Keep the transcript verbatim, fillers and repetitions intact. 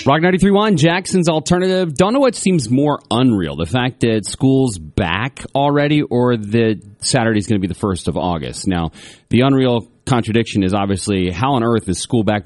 Rock ninety-three point one, Jackson's Alternative. Don't know what seems more unreal, the fact that school's back already or that Saturday's going to be the first of August. Now, the unreal contradiction is obviously how on earth is school back